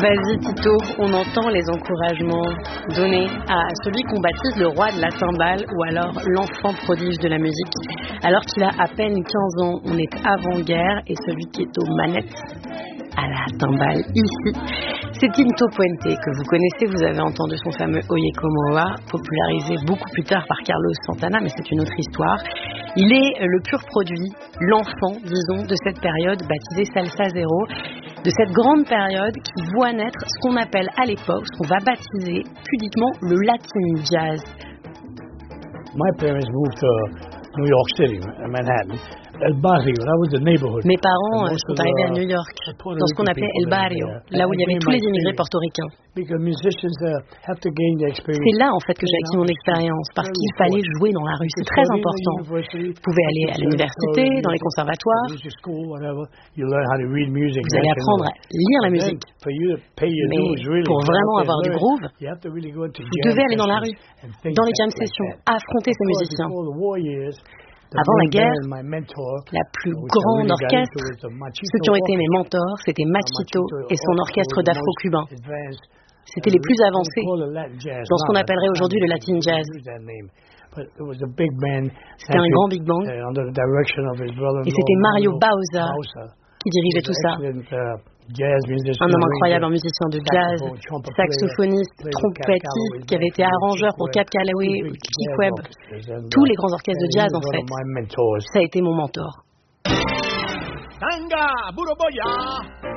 Vas-y Tito, on entend les encouragements donnés à celui qu'on baptise le roi de la timbale ou alors l'enfant prodige de la musique. Alors qu'il a à peine 15 ans, on est avant-guerre et celui qui est aux manettes à la timbale ici, c'est Tinto Puente que vous connaissez, vous avez entendu son fameux Oye Como Va, popularisé beaucoup plus tard par Carlos Santana, mais c'est une autre histoire. Il est le pur produit, l'enfant, disons, de cette période baptisée Salsa Zero, de cette grande période qui voit naître ce qu'on appelle à l'époque, ce qu'on va baptiser pudiquement le Latin Jazz. My parents moved to New York City, Manhattan. El Barrio, that was the neighborhood. Mes parents sont arrivés à New York, dans ce qu'on appelait El Barrio, là où il y avait tous les immigrés portoricains. C'est là en fait que j'ai acquis mon expérience, parce qu'il fallait jouer dans la rue, c'est très important. Vous pouvez aller à l'université, dans les conservatoires, vous allez apprendre à lire la musique. Mais pour vraiment avoir du groove, vous devez aller dans la rue, dans les jam sessions, affronter ces musiciens. Avant la guerre, la plus grande orchestre, ceux qui ont été mes mentors, c'était Machito et son orchestre d'afro-cubain. C'était les plus avancés dans ce qu'on appellerait aujourd'hui le Latin Jazz. C'était un grand big band et c'était Mario Bauza qui dirigeait tout ça. Un homme incroyable, un musicien de jazz, saxophoniste, trompettiste, qui avait été arrangeur pour Cab Calloway, Chick Webb, tous les grands orchestres de jazz en fait. Ça a été mon mentor. Tanga, Buroboya.